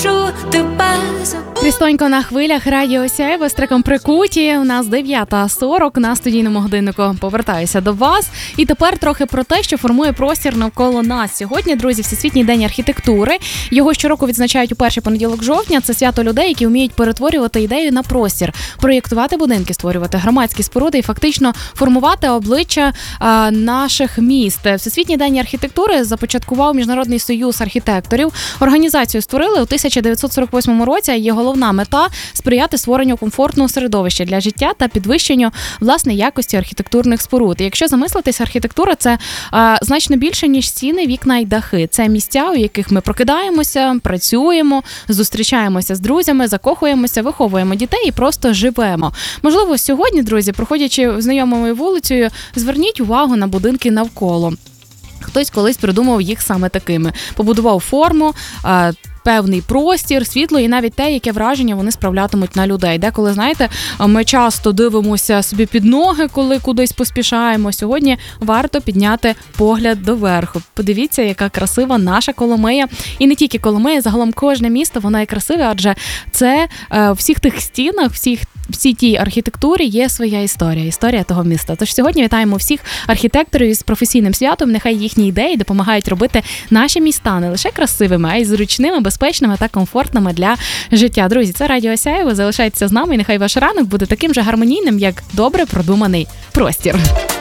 прошу тебе. Крістонько на хвилях Радіо Сяйво з треком «Прикуті». У нас 9:40 на студійному годиннику. Повертаюся до вас. І тепер трохи про те, що формує простір навколо нас. Сьогодні, друзі, Всесвітній день архітектури. Його щороку відзначають у перший понеділок жовтня. Це свято людей, які вміють перетворювати ідею на простір, проєктувати будинки, створювати громадські споруди і фактично формувати обличчя наших міст. Всесвітній день архітектури започаткував Міжнародний союз архітекторів. Організацію створили у 1948 році. Є головна мета – сприяти створенню комфортного середовища для життя та підвищенню, власне, якості архітектурних споруд. І якщо замислитись, архітектура – це значно більше, ніж стіни, вікна і дахи. Це місця, у яких ми прокидаємося, працюємо, зустрічаємося з друзями, закохуємося, виховуємо дітей і просто живемо. Можливо, сьогодні, друзі, проходячи знайомою вулицею, зверніть увагу на будинки навколо. Хтось колись придумав їх саме такими. Побудував форму, певний простір, світло і навіть те, яке враження вони справлятимуть на людей. Деколи, знаєте, ми часто дивимося собі під ноги, коли кудись поспішаємо. Сьогодні варто підняти погляд доверху. Подивіться, яка красива наша Коломия. І не тільки Коломия, загалом кожне місто, воно і красиве, адже це в всіх тих стінах, всій тій архітектурі є своя історія того міста. Тож сьогодні вітаємо всіх архітекторів із професійним святом. Нехай їхні ідеї допомагають робити наші міста не лише красивими, а й зручними, безпечними та комфортними для життя. Друзі, це Радіо Сяйво. Залишайтеся з нами і нехай ваш ранок буде таким же гармонійним, як добре продуманий простір.